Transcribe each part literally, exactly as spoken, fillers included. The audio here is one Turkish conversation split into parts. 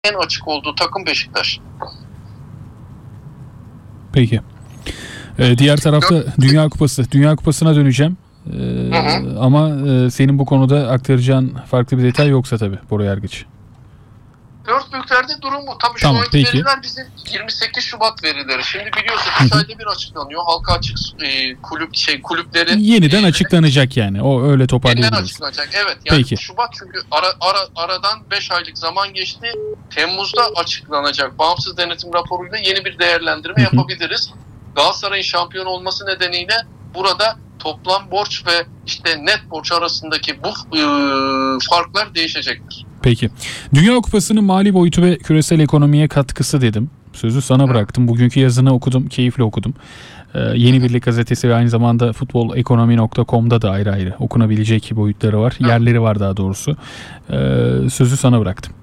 en açık olduğu takım Beşiktaş. Peki. Ee, diğer tarafta Dünya Kupası. Dünya Kupası'na döneceğim. Ee, hı hı. Ama e, senin bu konuda aktaracağın farklı bir detay yoksa tabii Bora Yargıç. Dört büyüklerde durum bu. Tabii tamam, şu anki peki. veriler bizim yirmi sekiz Şubat verileri. Şimdi biliyorsun üç ayda bir açıklanıyor. Halka açık e, kulüp şey kulüplerin yeniden e, açıklanacak yani. O öyle toparlayabiliriz. Yeniden açıklanacak. Evet. Yani peki. Şubat çünkü ara, ara aradan beş aylık zaman geçti. Temmuz'da açıklanacak bağımsız denetim raporuyla yeni bir değerlendirme Hı-hı. yapabiliriz. Galatasaray'ın şampiyon olması nedeniyle burada toplam borç ve işte net borç arasındaki bu e, farklar değişecektir. Peki. Dünya Kupası'nın mali boyutu ve küresel ekonomiye katkısı dedim. Sözü sana bıraktım. Bugünkü yazını okudum, keyifle okudum. Ee, Yeni Birlik gazetesi ve aynı zamanda futbol ekonomi nokta com'da da ayrı ayrı okunabilecek boyutları var. Evet. Yerleri var daha doğrusu. Ee, sözü sana bıraktım.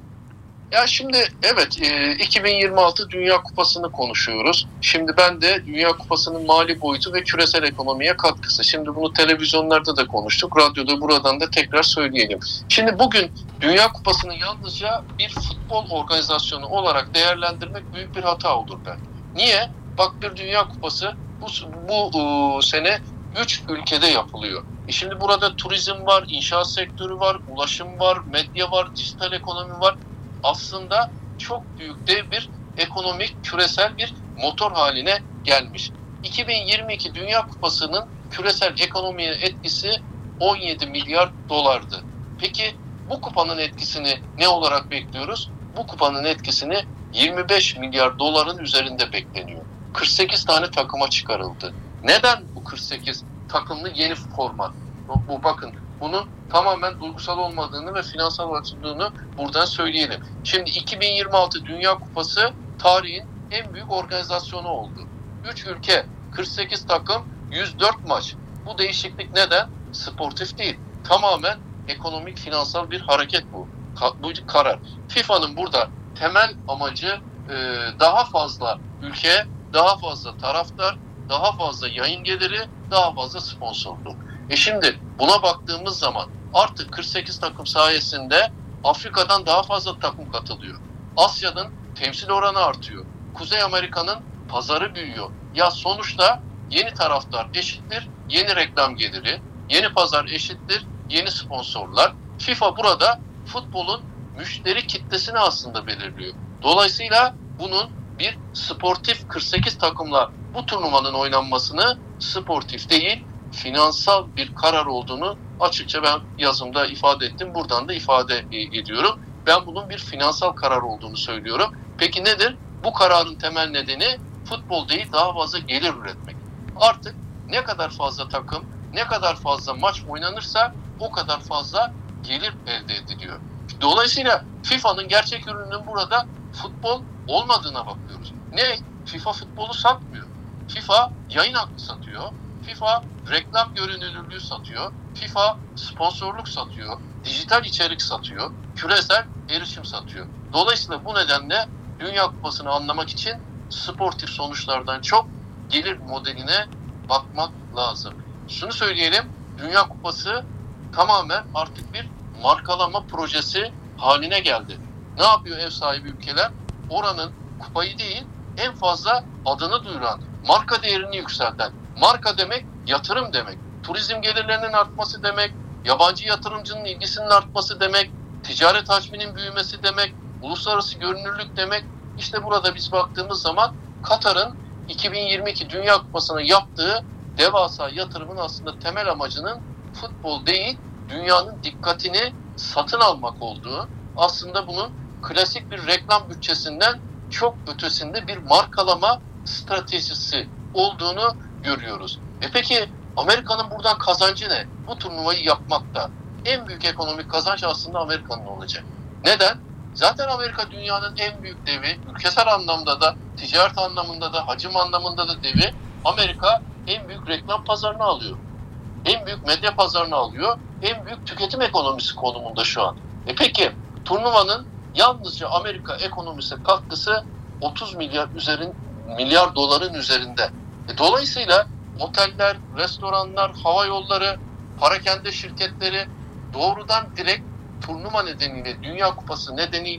Ya şimdi evet iki bin yirmi altı Dünya Kupası'nı konuşuyoruz. Şimdi ben de Dünya Kupası'nın mali boyutu ve küresel ekonomiye katkısı. Şimdi bunu televizyonlarda da konuştuk. Radyoda buradan da tekrar söyleyelim. Şimdi bugün Dünya Kupası'nı yalnızca bir futbol organizasyonu olarak değerlendirmek büyük bir hata olur ben. Niye? Bak bir Dünya Kupası bu, bu ıı, sene üç ülkede yapılıyor. E şimdi burada turizm var, inşaat sektörü var, ulaşım var, medya var, dijital ekonomi var. Aslında çok büyük dev bir ekonomik, küresel bir motor haline gelmiş. iki bin yirmi iki Dünya Kupası'nın küresel ekonomiye etkisi on yedi milyar dolardı. Peki bu kupanın etkisini ne olarak bekliyoruz? Bu kupanın etkisini yirmi beş milyar doların üzerinde bekleniyor. kırk sekiz tane takıma çıkarıldı. Neden bu kırk sekiz takımlı yeni format? Bu bakın bunun tamamen duygusal olmadığını ve finansal açıldığını buradan söyleyelim. Şimdi iki bin yirmi altı Dünya Kupası tarihin en büyük organizasyonu oldu. üç ülke, kırk sekiz takım, yüz dört maç. Bu değişiklik neden? Sportif değil. Tamamen ekonomik, finansal bir hareket bu. Bu karar. FIFA'nın burada temel amacı daha fazla ülke, daha fazla taraftar, daha fazla yayın geliri, daha fazla sponsorluk. E şimdi buna baktığımız zaman artık kırk sekiz takım sayesinde Afrika'dan daha fazla takım katılıyor. Asya'nın temsil oranı artıyor. Kuzey Amerika'nın pazarı büyüyor. Ya sonuçta yeni taraftar eşittir yeni reklam geliri, yeni pazar eşittir yeni sponsorlar. FIFA burada futbolun müşteri kitlesini aslında belirliyor. Dolayısıyla bunun bir sportif kırk sekiz takımla bu turnuvanın oynanmasını sportif değil, finansal bir karar olduğunu açıkça ben yazımda ifade ettim. Buradan da ifade ediyorum. Ben bunun bir finansal karar olduğunu söylüyorum. Peki nedir? Bu kararın temel nedeni futbol değil, daha fazla gelir üretmek. Artık ne kadar fazla takım, ne kadar fazla maç oynanırsa o kadar fazla gelir elde ediliyor. Dolayısıyla FIFA'nın gerçek ürününün burada futbol olmadığına bakıyoruz. Ne? FIFA futbolu satmıyor. FIFA yayın hakkı satıyor. FIFA reklam görünürlüğü satıyor. FIFA sponsorluk satıyor. Dijital içerik satıyor. Küresel erişim satıyor. Dolayısıyla bu nedenle Dünya Kupası'nı anlamak için sportif sonuçlardan çok gelir modeline bakmak lazım. Şunu söyleyelim. Dünya Kupası tamamen artık bir markalama projesi haline geldi. Ne yapıyor ev sahibi ülkeler? Oranın kupayı değil, en fazla adını duyuran, marka değerini yükselten. Marka demek yatırım demek. Turizm gelirlerinin artması demek, yabancı yatırımcının ilgisinin artması demek, ticaret hacminin büyümesi demek, uluslararası görünürlük demek. İşte burada biz baktığımız zaman Katar'ın iki bin yirmi iki Dünya Kupası'na yaptığı devasa yatırımın aslında temel amacının futbol değil, dünyanın dikkatini satın almak olduğu, aslında bunun klasik bir reklam bütçesinden çok ötesinde bir markalama stratejisi olduğunu görüyoruz. E peki Amerika'nın buradan kazancı ne? Bu turnuvayı yapmakta. En büyük ekonomik kazanç aslında Amerika'nın olacak. Neden? Zaten Amerika dünyanın en büyük devi. Ülkesel anlamda da, ticaret anlamında da, hacim anlamında da devi. Amerika en büyük reklam pazarını alıyor. En büyük medya pazarını alıyor. En büyük tüketim ekonomisi konumunda şu an. E peki turnuvanın yalnızca Amerika ekonomisine katkısı otuz milyar üzerin milyar doların üzerinde. E dolayısıyla oteller, restoranlar, hava yolları, parakende şirketleri doğrudan direkt turnuva nedeniyle, Dünya Kupası nedeniyle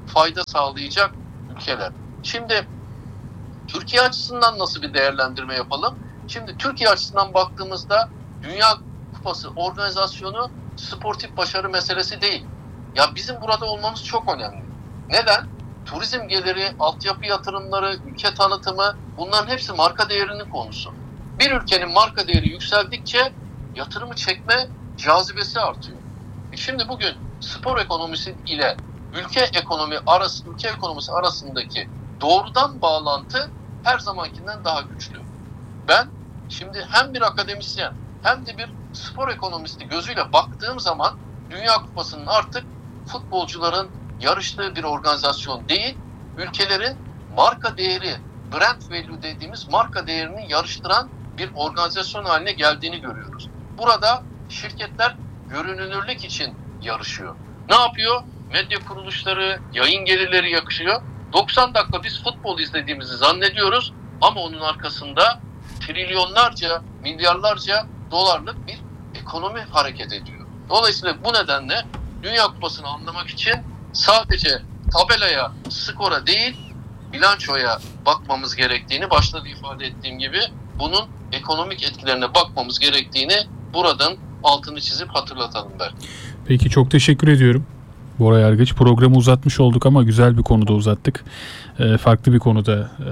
fayda sağlayacak ülkeler. Şimdi Türkiye açısından nasıl bir değerlendirme yapalım? Şimdi Türkiye açısından baktığımızda Dünya Kupası organizasyonu sportif başarı meselesi değil. Ya bizim burada olmamız çok önemli. Neden? Turizm geliri, altyapı yatırımları, ülke tanıtımı, bunların hepsi marka değerinin konusu. Bir ülkenin marka değeri yükseldikçe yatırımı çekme cazibesi artıyor. E şimdi bugün spor ekonomisi ile ülke ekonomi arası, ülke ekonomisi arasındaki doğrudan bağlantı her zamankinden daha güçlü. Ben şimdi hem bir akademisyen hem de bir spor ekonomisti gözüyle baktığım zaman Dünya Kupası'nın artık futbolcuların yarıştığı bir organizasyon değil, ülkelerin marka değeri, brand value dediğimiz marka değerini yarıştıran bir organizasyon haline geldiğini görüyoruz. Burada şirketler görünürlük için yarışıyor. Ne yapıyor? Medya kuruluşları, yayın gelirleri yakışıyor. doksan dakika biz futbol izlediğimizi zannediyoruz ama onun arkasında trilyonlarca, milyarlarca dolarlık bir ekonomi hareket ediyor. Dolayısıyla bu nedenle Dünya Kupası'nı anlamak için sadece tabelaya, skora değil, bilançoya bakmamız gerektiğini, başta da ifade ettiğim gibi bunun ekonomik etkilerine bakmamız gerektiğini buradan altını çizip hatırlatalım ben. Peki, çok teşekkür ediyorum Bora Yargıç. Programı uzatmış olduk ama güzel bir konuda uzattık. E, farklı bir konuda e,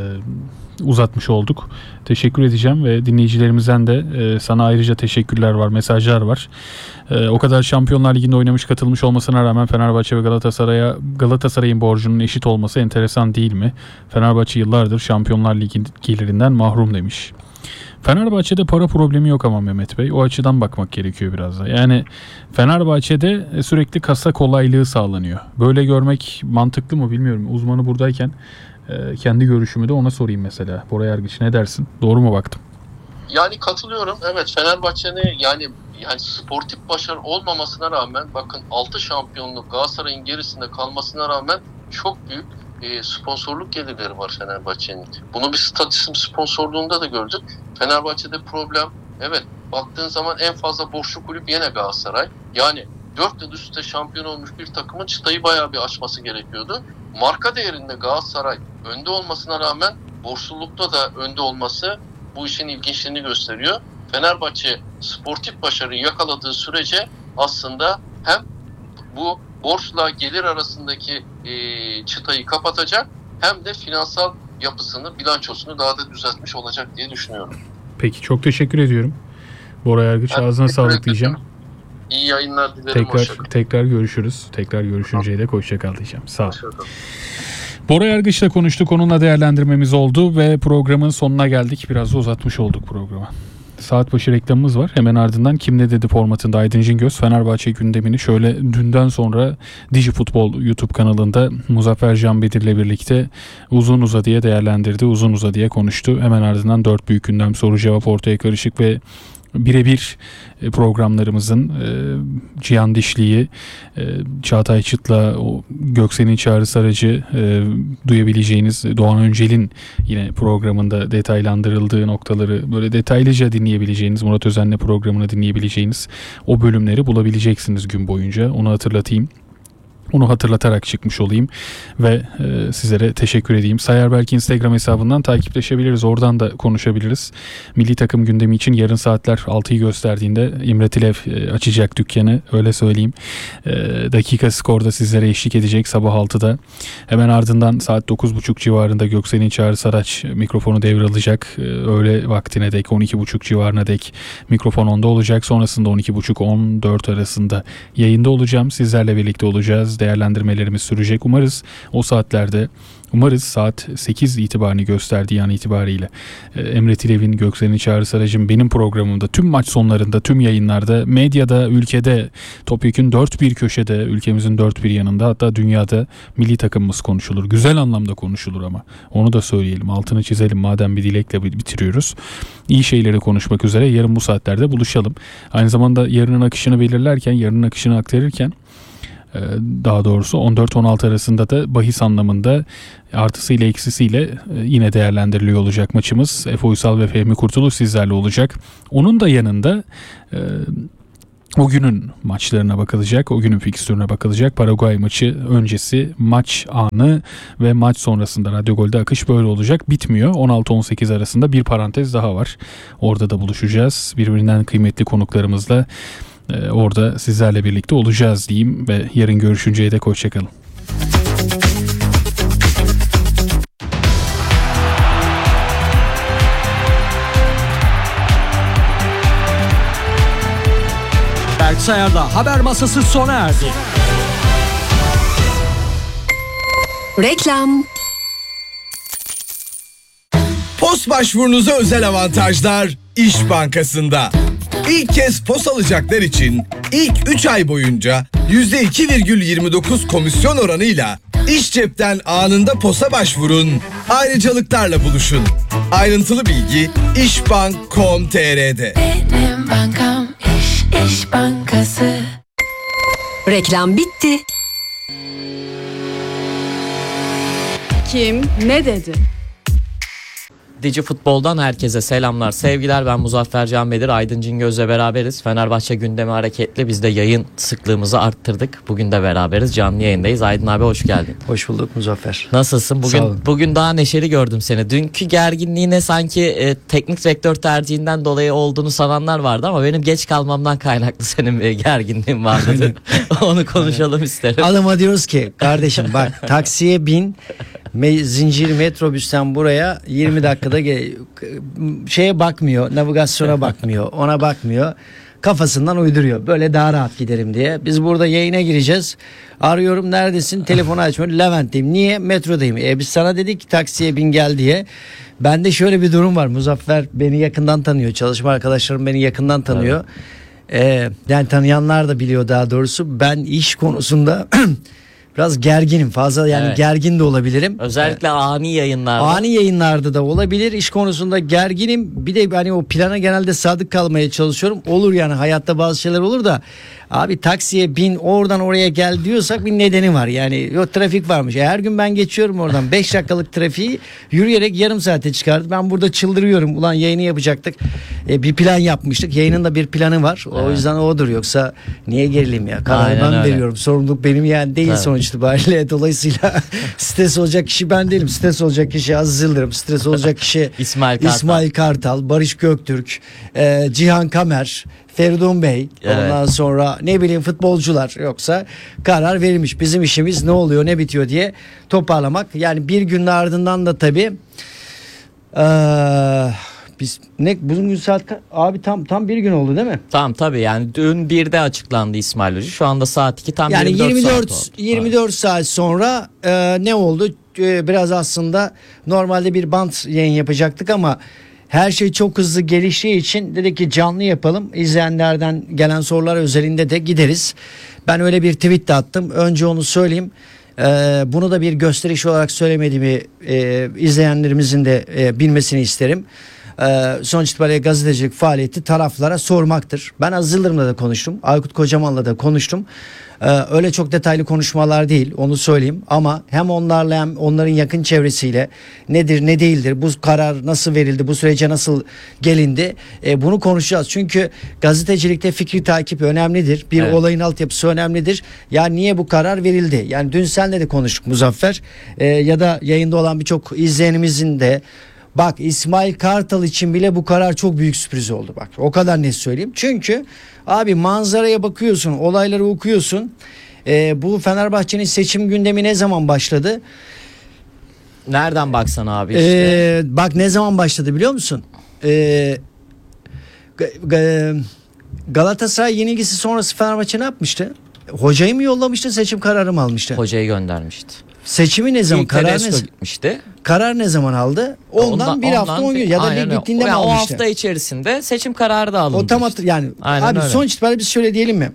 uzatmış olduk. Teşekkür edeceğim ve dinleyicilerimizden de e, sana ayrıca teşekkürler var, mesajlar var. E, o kadar Şampiyonlar Ligi'nde oynamış, katılmış olmasına rağmen Fenerbahçe ve Galatasaray'a Galatasaray'ın borcunun eşit olması enteresan değil mi? Fenerbahçe yıllardır Şampiyonlar Ligi gelirinden mahrum demiş. Fenerbahçe'de para problemi yok ama Mehmet Bey. O açıdan bakmak gerekiyor biraz da. Yani Fenerbahçe'de sürekli kasa kolaylığı sağlanıyor. Böyle görmek mantıklı mı bilmiyorum. Uzmanı buradayken kendi görüşümü de ona sorayım mesela. Bora Yargıç, ne dersin? Doğru mu baktım? Yani katılıyorum. Evet, Fenerbahçe'nin yani yani sportif başarı olmamasına rağmen bakın altı şampiyonluk Galatasaray'ın gerisinde kalmasına rağmen çok büyük e, sponsorluk gelirleri var Fenerbahçe'nin. Bunu bir Statüs'ün sponsorluğunda da gördük. Fenerbahçe'de problem, evet, baktığın zaman en fazla borçlu kulüp yine Galatasaray. Yani dört yıl üst üste şampiyon olmuş bir takımın çıtayı bayağı bir aşması gerekiyordu. Marka değerinde Galatasaray önde olmasına rağmen borçlulukta da önde olması bu işin ilginçliğini gösteriyor. Fenerbahçe sportif başarıyı yakaladığı sürece aslında hem bu borçla gelir arasındaki e, çıtayı kapatacak hem de finansal yapısını, bilançosunu daha da düzeltmiş olacak diye düşünüyorum. Peki, çok teşekkür ediyorum. Bora Yargıç, Ben ağzına sağlık diyeceğim. İyi yayınlar dilerim. Tekrar tekrar görüşürüz. Tekrar görüşünceye dek hoşça kal diyeceğim. Sağ ol. Hoşça kal. Bora Yargıç'la konuştuk. Onunla değerlendirmemiz oldu ve programın sonuna geldik. Biraz da uzatmış olduk programı. Saat başı reklamımız var. Hemen ardından Kim Ne Dedi formatında Aydın Cingöz Fenerbahçe gündemini şöyle dünden sonra Dijifutbol YouTube kanalında Muzaffer Canbedir'le birlikte uzun uzadıya değerlendirdi. Uzun uzadıya konuştu. Hemen ardından dört büyük gündem, soru cevap, ortaya karışık ve birebir programlarımızın e, Cihan Dişli'yi, e, Çağatay Çıt'la o Göksel'in çağrısı aracı e, duyabileceğiniz Doğan Öncel'in yine programında detaylandırıldığı noktaları böyle detaylıca dinleyebileceğiniz, Murat Özen'le programını dinleyebileceğiniz o bölümleri bulabileceksiniz gün boyunca. Onu hatırlatayım. Onu hatırlatarak çıkmış olayım ve e, sizlere teşekkür edeyim. Sayar belki Instagram hesabından takipleşebiliriz. Oradan da konuşabiliriz. Milli takım gündemi için yarın saatler altıyı gösterdiğinde İmre Tilev e, açacak dükkanı. Öyle söyleyeyim. E, dakika skorda sizlere eşlik edecek sabah altıda. Hemen ardından saat dokuz buçuk civarında Göksel'in Çağrı Saraç mikrofonu devralacak. E, öğle vaktine dek on iki buçuk civarına dek mikrofon onda olacak. Sonrasında on iki buçuk on dört arasında yayında olacağım. Sizlerle birlikte olacağız. Değerlendirmelerimiz sürecek. Umarız o saatlerde, umarız saat sekiz itibarını gösterdiği an itibariyle Emre Tilev'in, Göksel'in Çağrı Sarac'ın benim programımda tüm maç sonlarında, tüm yayınlarda, medyada, ülkede, topyekün dört bir köşede, ülkemizin dört bir yanında, hatta dünyada milli takımımız konuşulur. Güzel anlamda konuşulur ama. Onu da söyleyelim, altını çizelim madem bir dilekle bitiriyoruz. İyi şeyleri konuşmak üzere yarın bu saatlerde buluşalım. Aynı zamanda yarının akışını belirlerken, yarının akışını aktarırken daha doğrusu on dört on altı arasında da bahis anlamında artısıyla eksisiyle yine değerlendiriliyor olacak maçımız. Efe Uysal ve Fehmi Kurtuluş sizlerle olacak. Onun da yanında O günün maçlarına bakılacak, o günün fikstürüne bakılacak. Paraguay maçı öncesi, maç anı ve maç sonrasında Radyo Gol'de akış böyle olacak. Bitmiyor. on altı on sekiz arasında bir parantez daha var. Orada da buluşacağız. Birbirinden kıymetli konuklarımızla e, orada sizlerle birlikte olacağız diyeyim ve yarın görüşünceye dek hoşçakalın. Sayar'da haber masası sona erdi. Reklam. Post başvurunuza özel avantajlar İş Bankası'nda. İlk kez pos alacaklar için ilk üç ay boyunca yüzde iki virgül yirmi dokuz komisyon oranıyla İş Cep'ten anında posa başvurun, ayrıcalıklarla buluşun. Ayrıntılı bilgi işbank nokta com nokta tr'de. Benim bankam İş, İş Bankası. Reklam bitti. Kim ne dedi? Dici Futbol'dan herkese selamlar, sevgiler. Ben Muzaffer Can Bedir, Aydın Cingöz'le beraberiz. Fenerbahçe gündemi hareketli. Biz de yayın sıklığımızı arttırdık. Bugün de beraberiz. Canlı yayındayız. Aydın abi hoş geldin. Hoş bulduk Muzaffer. Nasılsın? Sağ Bugün olun. bugün daha neşeli gördüm seni. Dünkü gerginliğine sanki e, teknik direktör tercihinden dolayı olduğunu sananlar vardı ama benim geç kalmamdan kaynaklı senin bir gerginliğin vardı. Onu konuşalım isterim. Adama diyoruz ki kardeşim bak taksiye bin, me- zincir metrobüsten buraya yirmi dakikada ge- şeye bakmıyor, navigasyona bakmıyor, ona bakmıyor. Kafasından uyduruyor. Böyle daha rahat giderim diye. Biz burada yayına gireceğiz. Arıyorum, neredesin? Telefonu açmıyor. Levent'teyim. Niye? Metrodayım. E biz sana dedik ki taksiye bin gel diye. Bende şöyle bir durum var. Muzaffer beni yakından tanıyor. Çalışma arkadaşlarım beni yakından tanıyor. Ee, yani tanıyanlar da biliyor daha doğrusu. Ben iş konusunda biraz gerginim. Fazla yani Evet. gergin de olabilirim. Özellikle ani yayınlarda. Ani yayınlarda da olabilir. İş konusunda gerginim. Bir de hani o plana genelde sadık kalmaya çalışıyorum. Olur yani hayatta bazı şeyler olur da abi taksiye bin oradan oraya gel diyorsak bir nedeni var. Yani yok trafik varmış. E, her gün ben geçiyorum oradan beş dakikalık trafiği yürüyerek yarım saate çıkardı. Ben burada çıldırıyorum. Ulan yayını yapacaktık. E, bir plan yapmıştık. Yayının da bir planı var. O Evet. yüzden odur. Yoksa niye gerileyim ya? Kararı Aynen ben öyle. veriyorum. Sorumluluk benim yani değil Tabii. sonuç itibariyle. Dolayısıyla stres olacak kişi ben değilim. Stres olacak kişi Aziz Yıldırım. Stres olacak kişi İsmail Kartal. İsmail Kartal, Barış Göktürk, e, Cihan Kamer, Feridun Bey. Evet. Ondan sonra ne bileyim futbolcular, yoksa karar verilmiş. Bizim işimiz ne oluyor ne bitiyor diye toparlamak. Yani bir günün ardından da tabii eee biz ne bugün saat ka- abi tam tam bir gün oldu değil mi? Tamam tabii yani dün birde açıklandı İsmail Hoca. Şu anda saat iki, tam Yani yirmi dört, yirmi dört saat oldu. yirmi dört saat sonra e, ne oldu? E, biraz aslında normalde bir bant yayın yapacaktık ama her şey çok hızlı geliştiği için dedik ki canlı yapalım. İzleyenlerden gelen sorular özelinde de gideriz. Ben öyle bir tweet de attım. Önce onu söyleyeyim. E, bunu da bir gösteriş olarak söylemediğimi e, izleyenlerimizin de e, bilmesini isterim. Ee, sonuç itibariyle gazetecilik faaliyeti taraflara sormaktır. Ben Aziz Yıldırım'la da konuştum. Aykut Kocaman'la da konuştum. Ee, öyle çok detaylı konuşmalar değil, onu söyleyeyim. Ama hem onlarla hem onların yakın çevresiyle nedir ne değildir, bu karar nasıl verildi, bu sürece nasıl gelindi, e, bunu konuşacağız. Çünkü gazetecilikte fikri takip önemlidir. Bir Evet. olayın altyapısı önemlidir. Ya niye bu karar verildi? Yani dün senle de konuştuk Muzaffer. Ee, ya da yayında olan birçok izleyenimizin de bak İsmail Kartal için bile bu karar çok büyük sürpriz oldu bak. O kadar net söyleyeyim. Çünkü abi manzaraya bakıyorsun, olayları okuyorsun. Ee, bu Fenerbahçe'nin seçim gündemi ne zaman başladı? Nereden baksan abi işte. Ee, bak ne zaman başladı biliyor musun? Ee, Ga- Ga- Galatasaray yenilgisi sonrası Fenerbahçe ne yapmıştı? Hocayı mı yollamıştı, seçim kararı mı almıştı? Hocayı göndermişti. Seçimi ne zaman? İlk Karar Tedesco ne, gitmişti. karar ne zaman aldı? Ondan, bir hafta ondan on gün bir- ya da aynen lig öyle. bittiğinde mi Yani o almıştı? hafta içerisinde seçim kararı da alındı. O tam işte. hatır, yani Aynen abi öyle. sonuç itibariyle biz şöyle diyelim mi?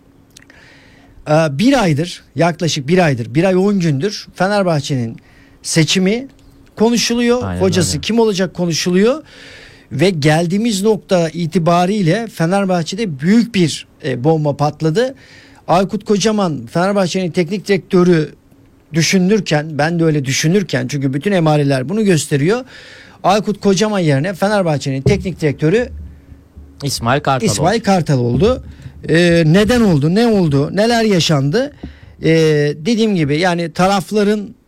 Ee, bir aydır, yaklaşık bir aydır, bir ay on gündür Fenerbahçe'nin seçimi konuşuluyor. Aynen Hocası öyle. kim olacak konuşuluyor. Ve geldiğimiz nokta itibariyle Fenerbahçe'de büyük bir e, bomba patladı. Aykut Kocaman Fenerbahçe'nin teknik direktörü düşünürken, ben de öyle düşünürken, çünkü bütün emareler bunu gösteriyor. Aykut Kocaman yerine Fenerbahçe'nin teknik direktörü İsmail Kartal İsmail oldu. Kartal oldu. e, neden oldu, ne oldu, neler yaşandı? E, dediğim gibi yani tarafların